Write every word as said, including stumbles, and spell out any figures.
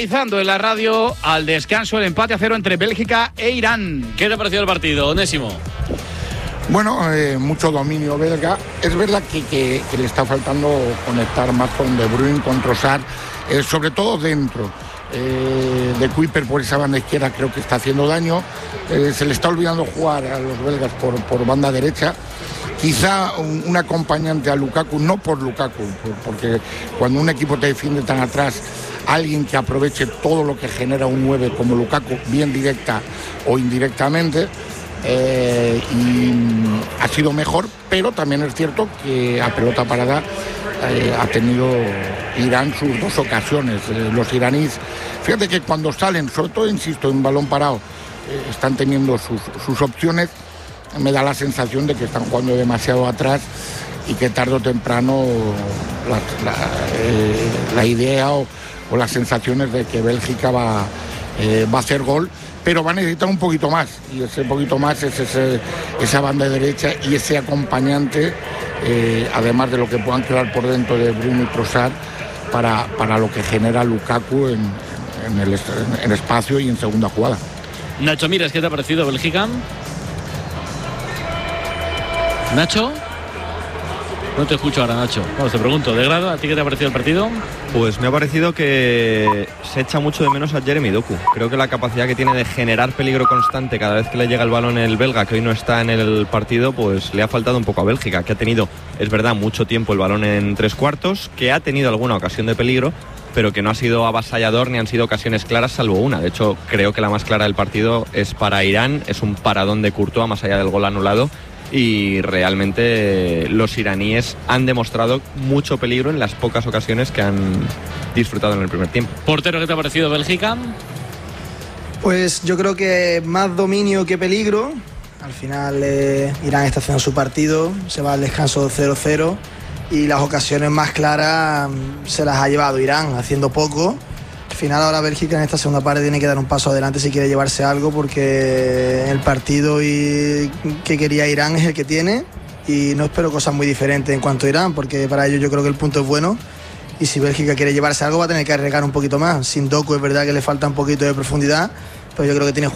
En la radio, al descanso, el empate a cero entre Bélgica e Irán. ¿Qué te ha parecido el partido, Onésimo? Bueno, eh, mucho dominio belga. Es verdad que, que, que le está faltando conectar más con De Bruyne, con Trossard, eh, sobre todo dentro. Eh, de Kuiper por esa banda izquierda creo que está haciendo daño. Eh, se le está olvidando jugar a los belgas por, por banda derecha. Quizá un, un acompañante a Lukaku, no por Lukaku, por, porque cuando un equipo te defiende tan atrás, alguien que aproveche todo lo que genera un nueve como Lukaku, bien directa o indirectamente, eh, y ha sido mejor, pero también es cierto que a pelota parada eh, ha tenido Irán sus dos ocasiones. Eh, los iraníes, fíjate que cuando salen, sobre todo, insisto, en balón parado, eh, están teniendo sus, sus opciones. Me da la sensación de que están jugando demasiado atrás y que tarde o temprano la, la, eh, la idea o, o las sensaciones de que Bélgica va, eh, va a hacer gol, pero va a necesitar un poquito más, y ese poquito más es ese, esa banda derecha y ese acompañante, eh, además de lo que puedan crear por dentro de Bruno y Trossard, para, para lo que genera Lukaku en, en, el, en espacio y en segunda jugada. Nacho Miras, ¿qué te ha parecido Bélgica? Nacho, no te escucho ahora, Nacho. Bueno, te pregunto, ¿de grado? ¿A ti qué te ha parecido el partido? Pues me ha parecido que se echa mucho de menos a Jeremy Doku. Creo que la capacidad que tiene de generar peligro constante cada vez que le llega el balón el belga, que hoy no está en el partido, pues le ha faltado un poco a Bélgica, que ha tenido, es verdad, mucho tiempo el balón en tres cuartos, que ha tenido alguna ocasión de peligro, pero que no ha sido avasallador ni han sido ocasiones claras, salvo una. De hecho, creo que la más clara del partido es para Irán, es un paradón de Courtois más allá del gol anulado. Y realmente los iraníes han demostrado mucho peligro en las pocas ocasiones que han disfrutado en el primer tiempo. Portero, ¿qué te ha parecido Bélgica? Pues yo creo que más dominio que peligro. Al final eh, Irán está haciendo su partido, se va al descanso cero cero y las ocasiones más claras se las ha llevado Irán, haciendo poco. Al final ahora Bélgica en esta segunda parte tiene que dar un paso adelante si quiere llevarse algo, porque el partido y que quería Irán es el que tiene, y no espero cosas muy diferentes en cuanto a Irán, porque para ellos yo creo que el punto es bueno, y si Bélgica quiere llevarse algo va a tener que arriesgar un poquito más. Sin Doku es verdad que le falta un poquito de profundidad, pero yo creo que tiene